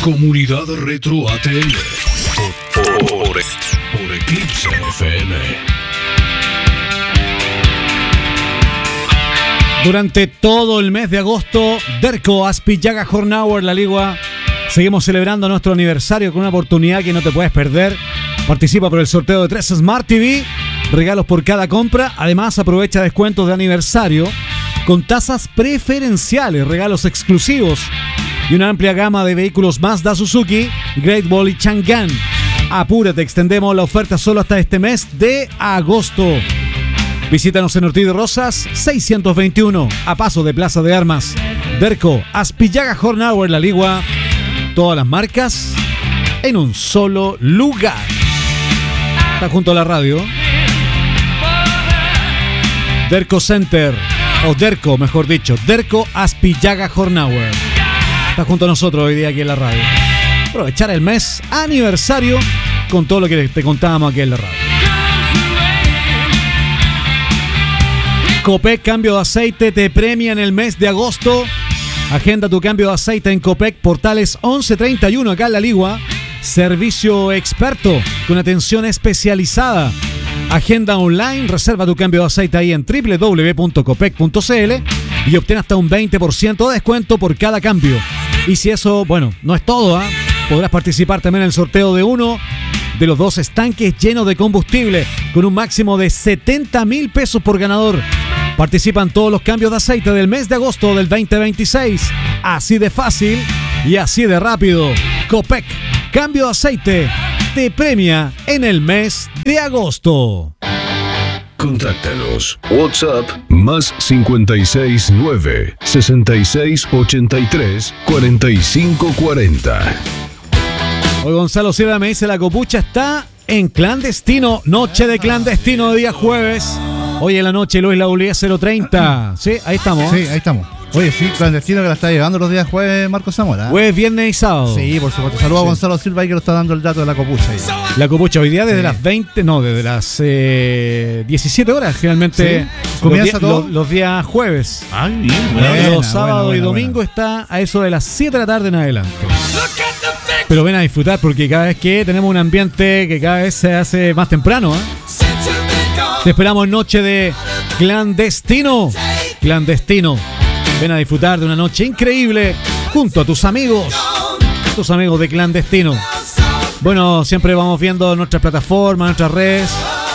Comunidad Retro ATL por Eclipse FM. Durante todo el mes de agosto, Derco Aspillaga Hornauer, la Ligua. Seguimos celebrando nuestro aniversario con una oportunidad que no te puedes perder. Participa por el sorteo de 3 Smart TV, regalos por cada compra. Además, aprovecha descuentos de aniversario con tasas preferenciales, regalos exclusivos y una amplia gama de vehículos Mazda, Suzuki, Great Wall y Chang'an. Apúrate, extendemos la oferta solo hasta este mes de agosto. Visítanos en Ortiz de Rosas 621, a paso de Plaza de Armas. Derco Aspillaga Hornauer, la Ligua. Todas las marcas en un solo lugar. Está junto a la radio. Derco Center, o Derco, mejor dicho, Derco Aspillaga Hornauer. Está junto a nosotros hoy día aquí en la radio. Aprovechar el mes aniversario con todo lo que te contábamos aquí en la radio. Copec Cambio de Aceite te premia en el mes de agosto. Agenda tu cambio de aceite en Copec Portales 1131 acá en La Ligua. Servicio experto con atención especializada. Agenda online, reserva tu cambio de aceite ahí en www.copec.cl y obtén hasta un 20% de descuento por cada cambio. Y si eso, bueno, no es todo, podrás participar también en el sorteo de uno de los 2 estanques llenos de combustible con un máximo de 70,000 pesos por ganador. Participan todos los cambios de aceite del mes de agosto del 2026. Así de fácil y así de rápido. Copec, cambio de aceite, te premia en el mes de agosto. Contáctanos. WhatsApp más 569 6683 4540. Hoy Gonzalo Silva me dice: la copucha está en clandestino. Noche de clandestino de día jueves. Hoy en la noche Luis Laulier 030. Sí, ahí estamos. Sí, ahí estamos. Oye, sí, clandestino que la está llevando los días jueves Marcos Zamora. Jueves, viernes y sábado. Sí, por supuesto. Saludos a Gonzalo Silva ahí que nos está dando el dato de la copucha. Ahí. La copucha hoy día desde las 20, no, desde las 17 horas generalmente. ¿Sí? ¿Comienza todo? Los días jueves. Ay, bien. Los sábados y domingo está a eso de las 7 de la tarde en adelante. Pero ven a disfrutar porque cada vez que tenemos un ambiente que cada vez se hace más temprano, Te esperamos en noche de clandestino. Clandestino. Ven a disfrutar de una noche increíble junto a tus amigos de clandestino. Bueno, siempre vamos viendo nuestras plataformas, nuestras redes.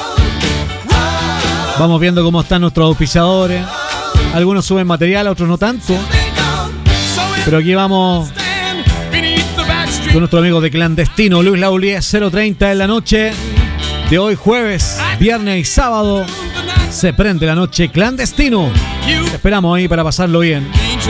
Vamos viendo cómo están nuestros auspiciadores. Algunos suben material, otros no tanto. Pero aquí vamos con nuestro amigo de clandestino, Luis Laulier 030 en la noche de hoy jueves, viernes y sábado. Se prende la noche clandestino. Te esperamos ahí para pasarlo bien.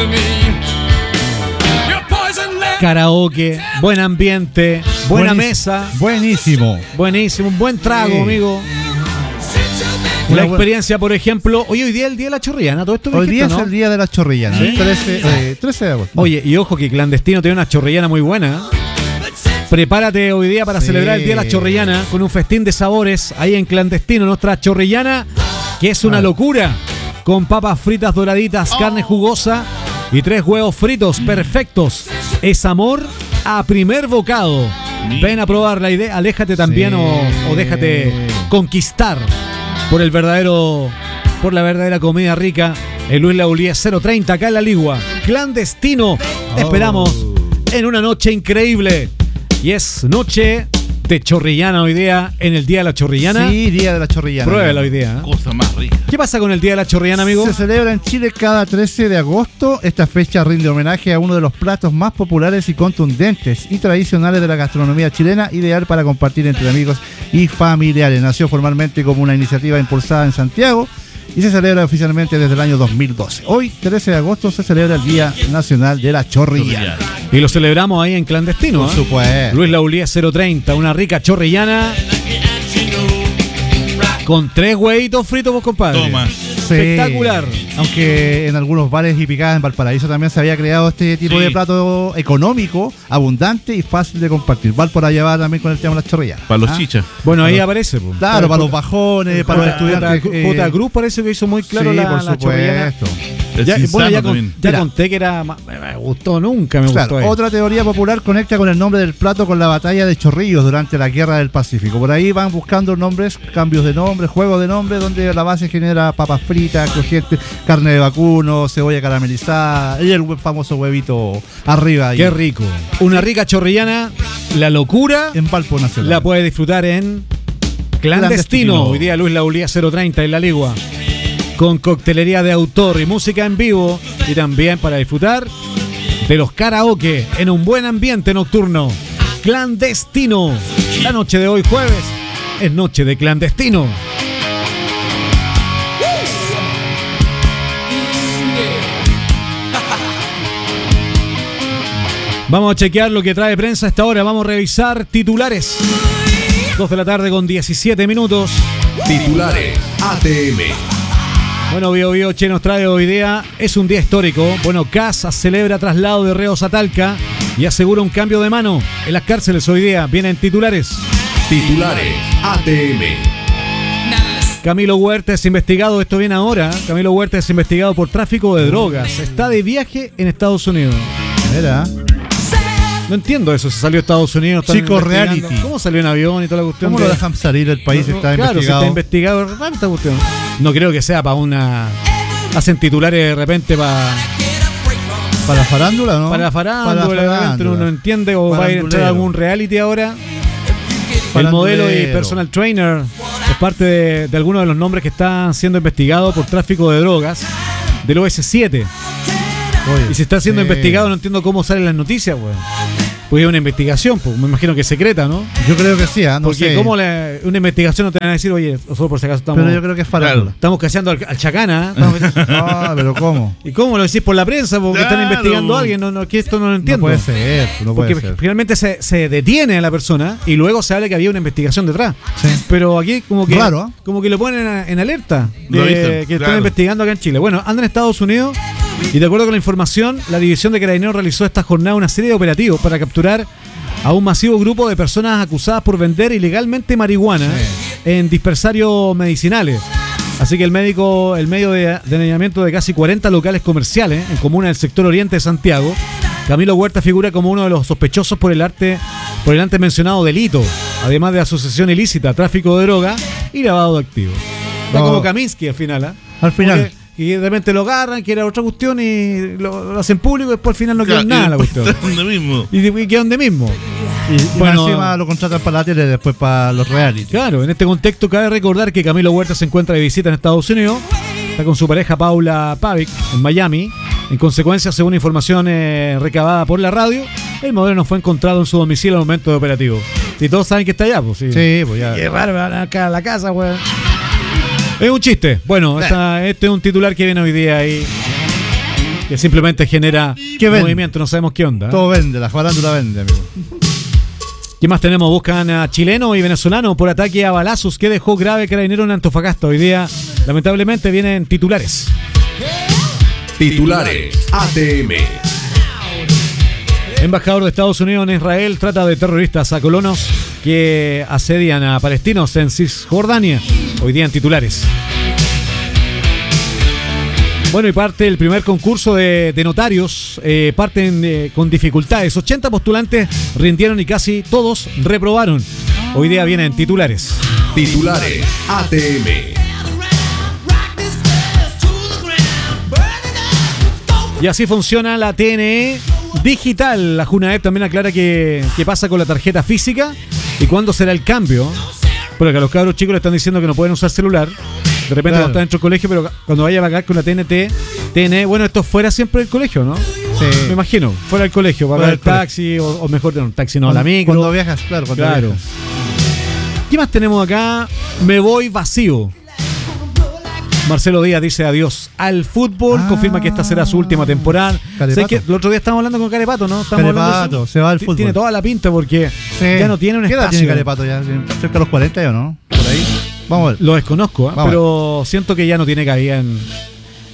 Karaoke, buen ambiente, buena mesa. Buenísimo. Buenísimo, un buen trago, sí, amigo. La experiencia, por ejemplo, hoy día es el día de la chorrillana, todo esto. Hoy día es el día de la chorrillana, ¿sí? 13 de agosto. Oye, y ojo que clandestino tiene una chorrillana muy buena. Prepárate hoy día para celebrar el día de la chorrillana con un festín de sabores ahí en clandestino. Nuestra chorrillana, que es una locura, con papas fritas doraditas, carne jugosa y 3 huevos fritos perfectos. Es amor a primer bocado. Ven a probar la idea, aléjate también o déjate conquistar por la verdadera comida rica. El Luis Laulier 030 acá en La Ligua. Clandestino. Te esperamos en una noche increíble. Y es noche de chorrillana hoy día, en el Día de la Chorrillana. Sí, Día de la Chorrillana. Pruébela hoy día. Cosa más rica. ¿Qué pasa con el Día de la Chorrillana, amigo? Se celebra en Chile cada 13 de agosto. Esta fecha rinde homenaje a uno de los platos más populares y contundentes y tradicionales de la gastronomía chilena, ideal para compartir entre amigos y familiares. Nació formalmente como una iniciativa impulsada en Santiago y se celebra oficialmente desde el año 2012. Hoy, 13 de agosto, se celebra el Día Nacional de la Chorrillana. Y lo celebramos ahí en clandestino. Por supuesto. Luis Laulier 030, una rica chorrillana con 3 huevitos fritos, vos, compadre. Toma. Espectacular. Aunque en algunos bares y picadas en Valparaíso también se había creado este tipo de plato económico, abundante y fácil de compartir. Val por allá va también con el tema de las chorrillas. Para los chichas. Bueno, ahí aparece. Po. Claro, para los bajones, para los estudiantes. J. Cruz parece que hizo muy claro sí, la por chorrillana. El Ya Cinzano también. conté que era. Me gustó, nunca me Claro, gustó. otra teoría popular conecta con el nombre del plato con la batalla de Chorrillos durante la Guerra del Pacífico. Por ahí van buscando nombres, cambios de nombre, juegos de nombre, donde la base genera papas fritas, crujientes, carne de vacuno, cebolla caramelizada y el famoso huevito arriba. Qué rico. Una rica chorrillana, la locura, En Valpo Nacional. la puedes disfrutar en Clandestino. Hoy día Luis Laulía 030 en La Ligua. Con coctelería de autor y música en vivo. Y también para disfrutar de los karaoke en un buen ambiente nocturno. Clandestino. La noche de hoy jueves es noche de Clandestino. Vamos a chequear lo que trae prensa a esta hora. Vamos a revisar titulares. 2 de la tarde con 17 minutos. Titulares ATM. Bueno, Bio Che nos trae hoy día. Es un día histórico. Bueno, CAS celebra traslado de reos a Talca y asegura un cambio de mano en las cárceles hoy día. Vienen titulares. Titulares ATM. Camilo Huerta es investigado. Esto viene ahora. Camilo Huerta es investigado por tráfico de drogas. Está de viaje en Estados Unidos. Era. No entiendo eso. Se salió a Estados Unidos. están Chico investigando. reality. ¿Cómo salió en avión y toda la cuestión? ¿Cómo lo dejan salir del país? Está Claro, investigado. se está investigado. Rara esta cuestión. No creo que sea para una. Hacen titulares de repente para ¿Para la farándula, no? para la farándula. De repente uno no entiende o va a ir a entrar a algún reality ahora. El modelo y Farandulero. personal trainer es parte de algunos de los nombres que están siendo investigados por tráfico de drogas del OS7. Oye, Y si está siendo sí. investigado, no entiendo cómo salen las noticias, weón. Pues es una investigación, pues me imagino que secreta, ¿no? Yo creo que sí, no Porque sé. como una investigación no te van a decir, oye, nosotros por si acaso estamos, Pero yo creo que es farándula. estamos caseando al Chacana. ¿Eh? Ah, pero ¿cómo? ¿Y cómo lo decís por la prensa? Porque están Claro. investigando a alguien, que esto no lo No entiendo. puede ser, no puede Porque ser. finalmente se detiene a la persona y luego se habla que había una investigación detrás. Sí. Pero aquí como que Raro, ¿eh? como que lo ponen en alerta Lo que dicen, están claro. investigando acá en Chile. Bueno, anda en Estados Unidos y de acuerdo con la información, la División de Carabineros realizó esta jornada una serie de operativos para capturar a un masivo grupo de personas acusadas por vender ilegalmente marihuana en dispersarios medicinales. Así que el medio de allanamiento de casi 40 locales comerciales en comunas del sector oriente de Santiago, Camilo Huerta figura como uno de los sospechosos por el antes mencionado delito, además de asociación ilícita, tráfico de droga y lavado de activos. Está No. como Kaminsky al final, ¿ah? Al final. Porque- y de repente lo agarran, que era otra cuestión y lo hacen público y después al final no queda nada la cuestión. Lo mismo. Y queda donde mismo. Y Bueno, más encima lo contratan para la tele, después para los reality. Claro, en este contexto cabe recordar que Camilo Huerta se encuentra de visita en Estados Unidos. Está con su pareja Paula Pavic en Miami. En consecuencia, según información recabada por la radio, el modelo no fue encontrado en su domicilio al momento de operativo. Si todos saben que está allá, pues sí. Sí, pues ya. Qué raro, van acá a la casa, weón. Es un chiste. Bueno, este es un titular que viene hoy día ahí. Que simplemente genera ¿Qué vende? movimiento, no sabemos qué onda. Todo vende, la farándula vende, amigo. ¿Qué más tenemos? Buscan a chileno y venezolano por ataque a balazos que dejó grave carabinero en Antofagasta. Hoy día, lamentablemente, vienen titulares. Titulares ATM. Embajador de Estados Unidos en Israel trata de terroristas a colonos que asedian a palestinos en Cisjordania. Hoy día en titulares. Bueno, y parte el primer concurso de notarios. Parten con dificultades. 80 postulantes rindieron y casi todos reprobaron. Hoy día vienen titulares. Titulares ATM. Y así funciona la TNE digital. La Junaed también aclara qué pasa con la tarjeta física y cuándo será el cambio. Porque a los cabros chicos le están diciendo que no pueden usar celular. De repente Claro. no está dentro del colegio, pero cuando vaya a pagar con la TNE, bueno, esto fuera siempre del colegio, ¿no? Sí. Me imagino, fuera del colegio, pagar Fuera el del taxi o mejor, no, taxi no, la Cuando- micro. Cuando viajas, claro, cuando Claro. viajas. ¿Qué más tenemos acá? Me voy vacío. Marcelo Díaz dice adiós al fútbol, confirma que esta será su última temporada. Carepato. ¿Sabes qué? El otro día estábamos hablando con Carepato, ¿no? Estábamos hablando de Carepato, eso. se va al Ti- fútbol. Tiene toda la pinta porque Sí. ya no tiene un ¿Qué edad espacio. tiene Carepato ya? ¿Cerca de los 40 ya o no? Por ahí. Vamos a ver. Lo desconozco, ¿eh? Vamos a Pero siento que ya no tiene cabida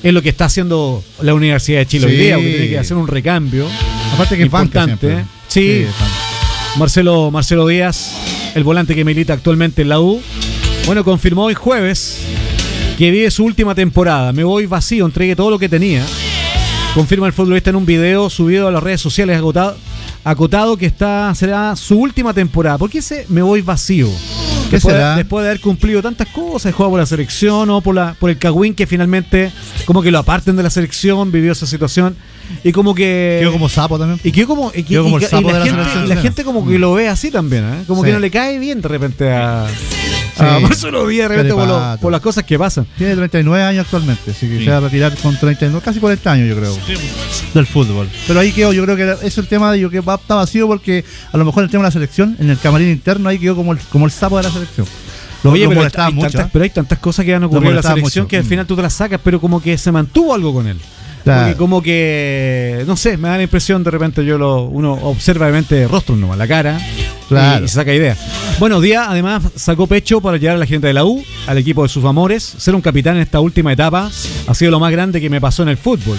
es lo que está haciendo la Universidad de Chile hoy Sí. día, porque tiene que hacer un recambio Aparte que es banca importante. siempre. Sí, es banca. Marcelo Díaz, el volante que milita actualmente en la U, bueno, confirmó hoy jueves que vive su última temporada. Me voy vacío, entregué todo lo que tenía. Confirma el futbolista en un video subido a las redes sociales acotado que será su última temporada. ¿Por qué ese me voy vacío? ¿Qué será? Después de haber cumplido tantas cosas, jugado por la selección o por el Cagüín, que finalmente como que lo aparten de la selección, vivió esa situación y como que Quedó como sapo también. y quedó como, Quedó como el sapo de la selección. y la gente como que lo ve así también, ¿eh? Como Sí. que no le cae bien de repente a Sí. Marcelo Díaz de repente Carepato. por las cosas que pasan. Tiene 39 años actualmente, así que Sí. se va a retirar con 39, casi 40 años yo creo, Sí, del fútbol. Pero ahí quedó, yo creo que es el tema de que está vacío porque a lo mejor el tema de la selección, en el camarín interno ahí quedó como el sapo de la selección. Lo Oye, pero molestaba hay mucho, tantas, ¿eh? pero hay tantas cosas que han ocurrido en la molestaba selección mucho. que al final tú te las sacas, pero como que se mantuvo algo con él. Claro. Porque como que, no sé, me da la impresión, de repente uno observa obviamente rostros nomás, la cara, Claro. y se saca idea. Bueno, Díaz además sacó pecho para llegar a la gente de la U, al equipo de sus amores. Ser un capitán en esta última etapa ha sido lo más grande que me pasó en el fútbol.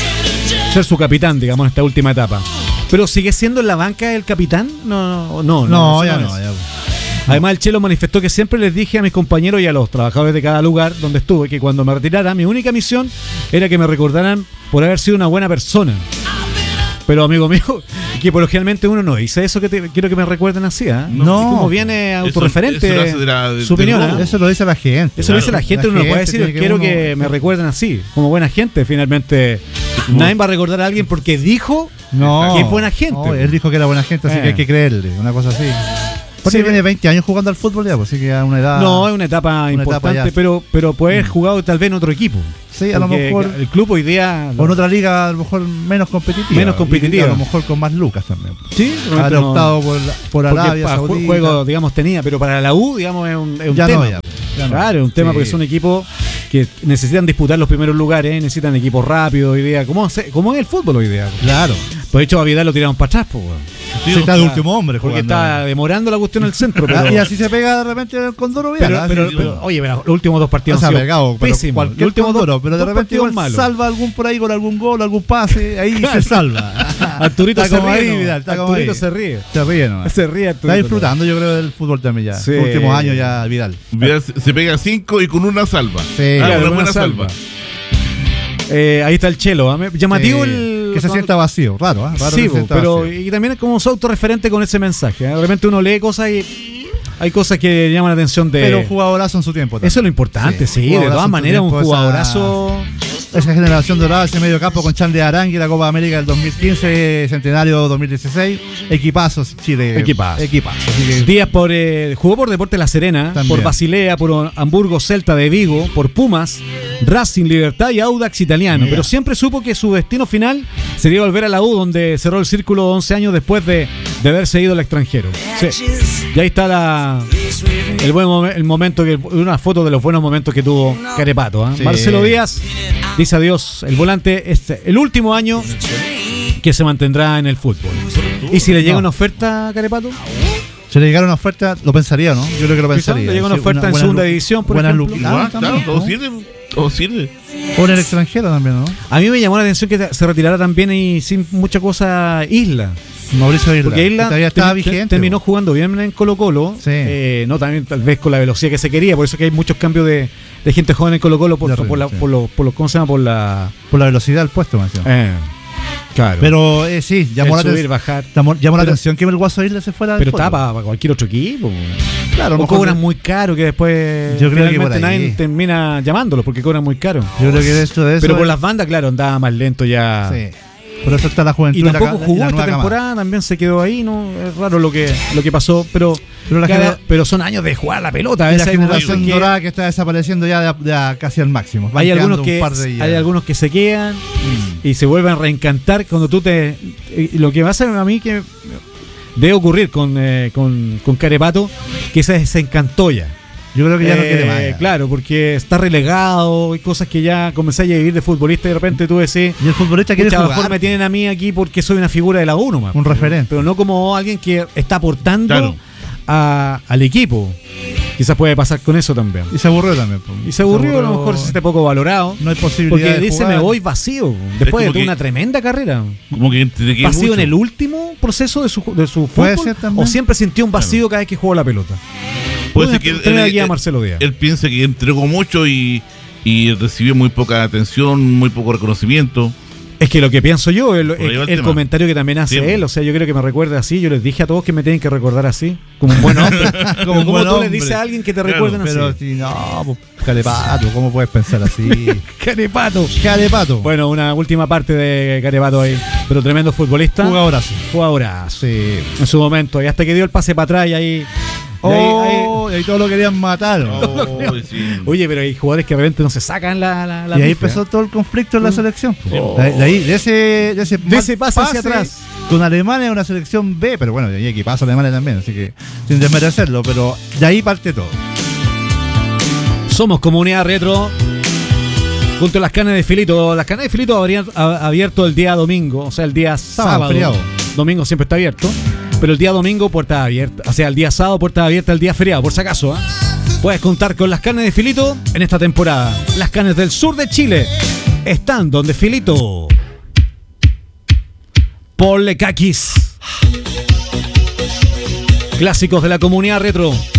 Ser su capitán, digamos, en esta última etapa. Pero ¿sigue siendo en la banca el capitán? No, No, eso ya es. no, ya. Además, el Chelo manifestó que siempre les dije a mis compañeros y a los trabajadores de cada lugar donde estuve que cuando me retirara, mi única misión era que me recordaran por haber sido una buena persona. Pero, amigo mío, que por lo generalmente uno no dice eso, quiero que me recuerden así, ¿eh? No. Y como viene autorreferente eso lo hace de su opinión, robo. ¿eh? Eso lo dice la gente. Eso lo dice la gente, uno no puede decir, tiene quiero uno- que me recuerden así, como buena gente. Finalmente, nadie va a recordar a alguien porque dijo No, que es buena gente. no, él dijo que era buena gente, así que hay que creerle, una cosa así. Porque Sí, tiene 20 años jugando al fútbol ya, pues sí que a una edad. No, es una etapa Una etapa importante, ya. pero puede haber jugado tal vez en otro equipo. Sí, a lo Porque mejor. el club hoy día O en otra liga a lo mejor menos competitiva. Menos competitiva. Y a lo mejor con más lucas también. sí, Haber no- optado por porque Arabia para Saudita. juego, digamos, tenía, pero para la U, digamos, es un ya tema. no, ya. Ya no. Claro, es un tema Sí. porque son equipos que necesitan disputar los primeros lugares, necesitan equipos rápidos hoy día, como es el fútbol hoy día. Claro. Por hecho, a Vidal lo tiraron para atrás, pues, weón. Sí, está de último hombre Porque jugando. está demorando la cuestión al centro. Ah, Pero, y así se pega de repente con Doro Vidal. oye, pero los últimos dos partidos o sea, han sido pegado, pero pésimos. cualquier Los últimos Condoro, pero de dos repente partidos igual malos. salva algún por ahí con algún gol, algún pase, ahí se salva. Arturito Está se como ríe. ahí, ¿no? Vidal, está como Arturito ahí. se ríe. Se ríe nomás. Se ríe Arturito. Está disfrutando, yo creo, del fútbol también ya. Sí. Los últimos años ya Vidal. Vidal se pega 5 y con una salva. Sí. Ah, Claro, una buena salva. Ahí está el Chelo. Llamativo el. Que se sienta vacío, raro, ¿eh? Raro Sí, que se sienta pero vacío. y también es como su autorreferente con ese mensaje. De repente uno lee cosas y hay cosas que llaman la atención de. Pero jugadorazo en su tiempo. también. Eso es lo importante, sí. De Jugadorazo todas en su maneras, un tiempo, jugadorazo. Esa generación dorada, ese medio campo con Charlie Arangui, la Copa América del 2015, Centenario 2016. Equipazos, Chile. Equipazo. Así que Díaz jugó por Deportes La Serena, También. por Basilea, por Hamburgo Celta de Vigo, por Pumas, Racing, Libertad y Audax Italiano. Mira. Pero siempre supo que su destino final sería volver a la U, donde cerró el círculo 11 años después de haberse ido al extranjero. Sí. Y ahí está el momento, una foto de los buenos momentos que tuvo Carepato. ¿Eh? Sí. Marcelo Díaz dice adiós, el volante, el último año que se mantendrá en el fútbol. ¿Y si le llega una oferta a Carepato? si le llegara una oferta, lo pensaría, ¿no? Yo creo que lo Quizá pensaría. le llega una Sí, oferta en buena segunda lu- división, por buena ejemplo. lu- Igual, también, claro, todo ¿no? sirve. Todo sirve. O en el extranjero también, ¿no? A mí me llamó la atención que se retirara también y sin mucha cosa Isla. Mauricio Isla. Porque que Isla todavía estaba vigente. terminó jugando bien en Colo-Colo. Sí. No también tal vez con la velocidad que se quería. Por eso que hay muchos cambios de gente joven en Colo-Colo por De la, sí. ¿cómo se llama? Por la... por la velocidad del puesto, me decía. Claro. Pero sí, llamó la subir, atención. bajar. Llamó la Pero- atención que el Guaso Isla se fuera del Pero fútbol. está para cualquier otro equipo. Claro, a lo O mejor cobran de- muy caro que después Yo creo que finalmente por ahí. nadie termina llamándolos porque cobran muy caro. Yo creo que dentro de eso. Pero por las bandas, claro, andaba más lento ya. Sí. Por eso está la juventud. Y la tampoco ca- jugó la esta nueva camada. temporada, también se quedó ahí, ¿no? Es raro lo que pasó, pero Pero la pero son años de jugar la pelota. A Y la veces hay momentos generación que dorada que está desapareciendo ya casi al máximo. Van hay algunos quedando que un par de ya. hay algunos que se quedan y se vuelven a reencantar cuando tú lo que pasa a mí que debe ocurrir con Carepato, que se encantó ya. Yo creo que ya no quiere más. ya. Claro, porque está relegado y cosas que ya comencé a vivir de futbolista y de repente tú decís, Y el futbolista quiere "Pucha, a lo mejor jugar. me tienen a mí aquí porque soy una figura de la U nomás". Un referente. Pero no como alguien que está aportando Claro. al equipo. Quizás puede pasar con eso también. Y se aburrió también. Po. Y se aburrió, a lo mejor se siente poco valorado. No hay posibilidad Porque de dice, jugar. me voy vacío. Después de como toda que- una tremenda carrera. Como que te queda ¿Vacío mucho. en el último proceso de su Puede fútbol? ser también. ¿O siempre sintió un vacío cada vez que jugó la pelota? Puede ser que tener aquí a Marcelo Díaz. él piensa que entregó mucho y recibió muy poca atención, muy poco reconocimiento. Es que lo que pienso yo, Por ahí va el el tema. comentario que también hace Sí. él, o sea, yo creo que me recuerda así, yo les dije a todos que me tienen que recordar así, como un buen hombre. Como un ¿Cómo buen tú le hombre. dices a alguien que te Claro, recuerden Pero así? si no, pues, Carepato, ¿cómo puedes pensar así? Carepato. Carepato. Bueno, una última parte de Carepato ahí, pero tremendo futbolista. Jugadorazo. Jugadorazo. Sí. En su momento, y hasta que dio el pase para atrás y ahí... y Oh, y ahí todos lo querían matar. Oh, sí. Oye, pero hay jugadores que de repente no se sacan la y ahí pifia. empezó todo el conflicto en la selección. Oh. De ahí, de ese ese pase hacia atrás. Con Alemania es una selección B, pero bueno, hay equipazo Alemania también, así que sin desmerecerlo, pero de ahí parte todo. Somos Comunidad Retro. Junto a las canas de Filito. Las canas de Filito habrían abierto el día domingo, o sea, el día sábado. feriado. Domingo siempre está abierto. Pero el día domingo, puerta abierta. O sea, el día sábado, puerta abierta, el día feriado, por si acaso. Puedes contar con las canas de Filito en esta temporada. Las canas del sur de Chile están donde Filito. Paul Lekakis. Clásicos de la Comunidad Retro.